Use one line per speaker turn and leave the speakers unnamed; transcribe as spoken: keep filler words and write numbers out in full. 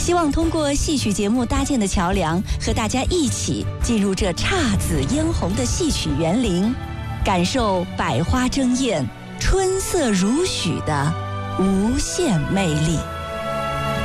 希望通过戏曲节目搭建的桥梁，和大家一起进入这姹紫嫣红的戏曲园林，感受百花争艳、春色如许的无限魅力。